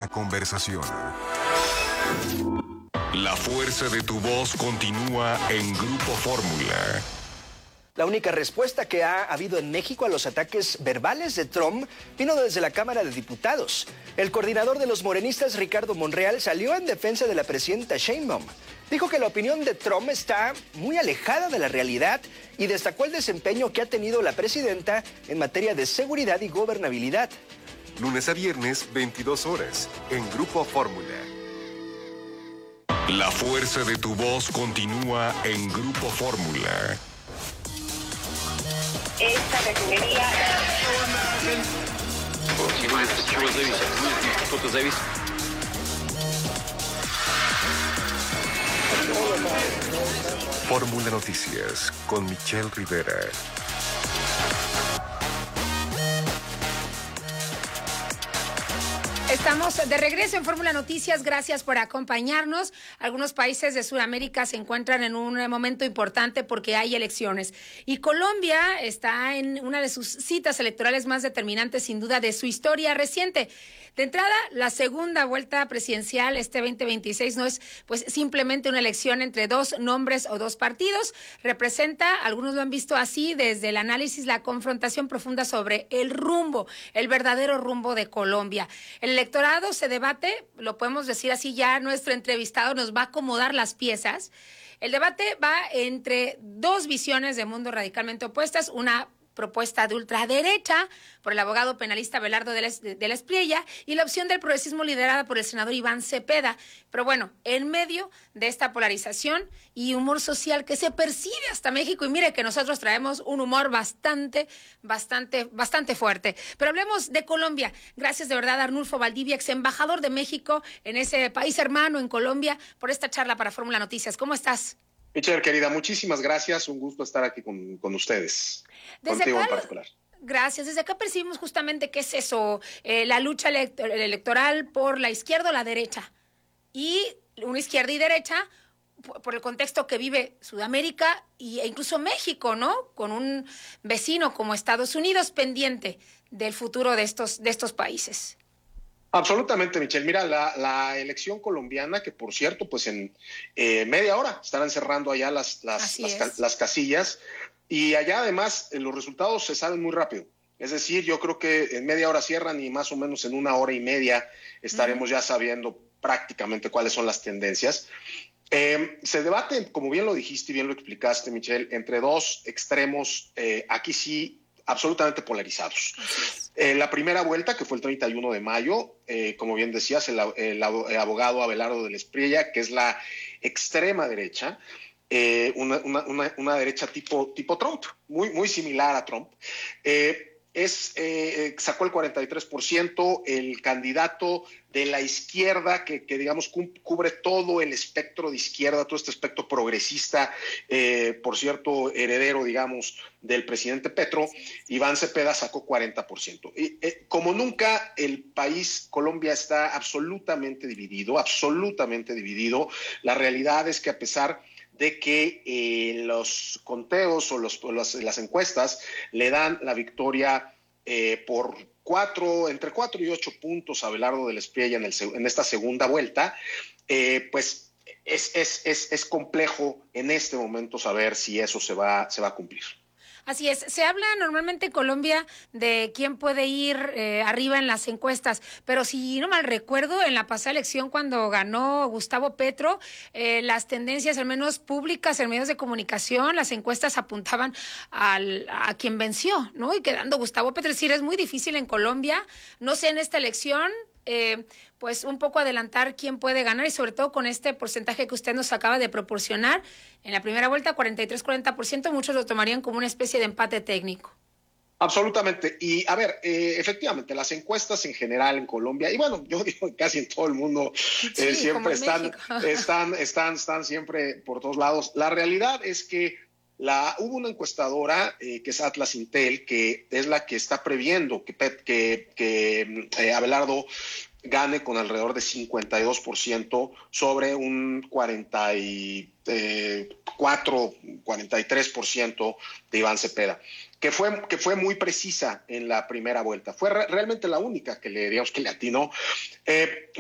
conversación. La fuerza de tu voz continúa en Grupo Fórmula. La única respuesta que ha habido en México a los ataques verbales de Trump vino desde la Cámara de Diputados. El coordinador de los morenistas, Ricardo Monreal, salió en defensa de la presidenta Sheinbaum. Dijo que la opinión de Trump está muy alejada de la realidad y destacó el desempeño que ha tenido la presidenta en materia de seguridad y gobernabilidad. Lunes a viernes, 22 horas, en Grupo Fórmula. La fuerza de tu voz continúa en Grupo Fórmula. Esta refinería... Fórmula Noticias con Michelle Rivera. Estamos de regreso en Fórmula Noticias, gracias por acompañarnos. Algunos países de Sudamérica se encuentran en un momento importante porque hay elecciones. Y Colombia está en una de sus citas electorales más determinantes, sin duda, de su historia reciente. De entrada, la segunda vuelta presidencial, este 2026, no es pues simplemente una elección entre dos nombres o dos partidos. Representa, algunos lo han visto así, desde el análisis, la confrontación profunda sobre el rumbo, el verdadero rumbo de Colombia. El electorado se debate, lo podemos decir así, ya nuestro entrevistado nos va a acomodar las piezas. El debate va entre dos visiones de mundo radicalmente opuestas, una propuesta de ultraderecha por el abogado penalista Abelardo de la Espriella y la opción del progresismo liderada por el senador Iván Cepeda. Pero bueno, en medio de esta polarización y humor social que se percibe hasta México, y mire que nosotros traemos un humor bastante fuerte. Pero hablemos de Colombia. Gracias de verdad a Arnulfo Valdivia, ex embajador de México en ese país hermano, en Colombia, por esta charla para Fórmula Noticias. ¿Cómo estás? Michelle, querida, muchísimas gracias. Un gusto estar aquí con ustedes, contigo en particular. Gracias. Desde acá percibimos justamente qué es eso, la lucha electoral por la izquierda o la derecha. Y una izquierda y derecha por el contexto que vive Sudamérica e incluso México, ¿no? Con un vecino como Estados Unidos pendiente del futuro de estos países. Absolutamente, Michelle. Mira, la elección colombiana, que por cierto, pues en media hora estarán cerrando allá las casillas, y allá además los resultados se saben muy rápido. Es decir, yo creo que en media hora cierran y más o menos en una hora y media estaremos ya sabiendo prácticamente cuáles son las tendencias. Se debate, como bien lo dijiste y bien lo explicaste, Michelle, entre dos extremos, aquí sí, absolutamente polarizados. La primera vuelta, que fue el 31 de mayo, como bien decías, el abogado Abelardo de la Espriella, que es la extrema derecha, una derecha tipo Trump, muy similar a Trump, sacó el 43%, el candidato de la izquierda que digamos cubre todo el espectro de izquierda, todo este espectro progresista, por cierto, heredero, digamos, del presidente Petro, Iván Cepeda sacó 40%. Como nunca, el país, Colombia, está absolutamente dividido. La realidad es que a pesar de que los conteos o las encuestas le dan la victoria por entre 4 y 8 puntos a Abelardo de la Espriella en esta segunda vuelta, pues es complejo en este momento saber si eso se va a cumplir. Así es, se habla normalmente en Colombia de quién puede ir arriba en las encuestas, pero si no mal recuerdo, en la pasada elección cuando ganó Gustavo Petro, las tendencias, al menos públicas, en medios de comunicación, las encuestas apuntaban a quien venció, ¿no? Y quedando Gustavo Petro, es decir, es muy difícil en Colombia, no sé en esta elección, pues un poco adelantar quién puede ganar y sobre todo con este porcentaje que usted nos acaba de proporcionar. En la primera vuelta, 43-40%, muchos lo tomarían como una especie de empate técnico. Absolutamente. Y a ver, efectivamente, las encuestas en general en Colombia, y bueno, yo digo casi en todo el mundo, sí, siempre están siempre por todos lados. La realidad es que hubo una encuestadora que es Atlas Intel, que es la que está previendo que Abelardo gane con alrededor de 52% sobre un 43% de Iván Cepeda, que fue muy precisa en la primera vuelta. Fue realmente la única que le atinó.